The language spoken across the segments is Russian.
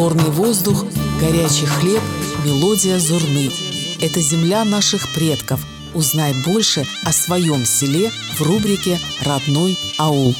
Горный воздух, горячий хлеб, мелодия зурны. Это земля наших предков. Узнай больше о своем селе в рубрике «Родной аул».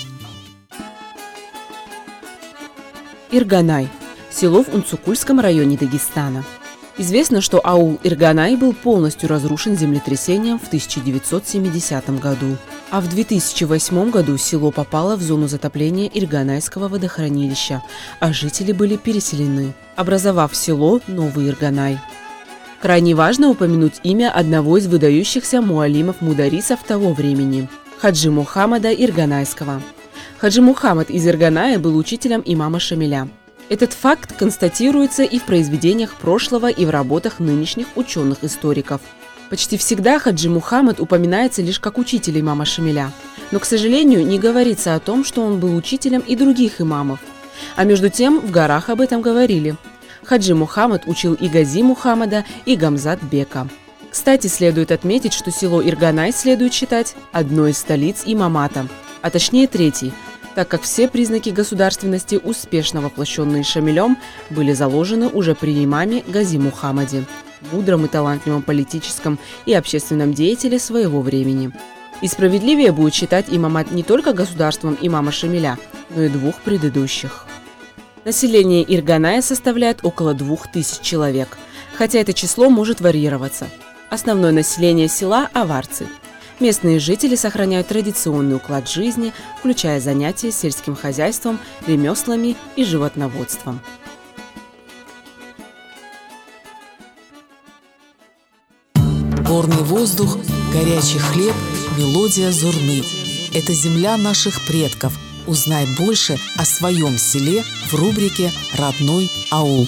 Ирганай – село в Унцукульском районе Дагестана. Известно, что аул Ирганай был полностью разрушен землетрясением в 1970 году, а в 2008 году село попало в зону затопления Ирганайского водохранилища, а жители были переселены, образовав село Новый Ирганай. Крайне важно упомянуть имя одного из выдающихся муалимов-мударисов того времени – Хаджи Мухаммада Ирганайского. Хаджи Мухаммад из Ирганая был учителем имама Шамиля. Этот факт констатируется и в произведениях прошлого, и в работах нынешних ученых-историков. Почти всегда Хаджи Мухаммад упоминается лишь как учитель имама Шамиля, но, к сожалению, не говорится о том, что он был учителем и других имамов. А между тем в горах об этом говорили. Хаджи Мухаммад учил и Гази Мухаммада, и Гамзат Бека. Кстати, следует отметить, что село Ирганай следует считать одной из столиц имамата, а точнее третьей, так как все признаки государственности, успешно воплощенные Шамилем, были заложены уже при имаме Гази Мухаммаде, мудром и талантливом политическом и общественном деятеле своего времени. И справедливее будет считать имамат не только государством имама Шамиля, но и двух предыдущих. Население Ирганая составляет около 2000 человек, хотя это число может варьироваться. Основное население села – аварцы. Местные жители сохраняют традиционный уклад жизни, включая занятия сельским хозяйством, ремеслами и животноводством. Горный воздух, горячий хлеб, мелодия зурны. Это земля наших предков. Узнай больше о своем селе в рубрике «Родной аул».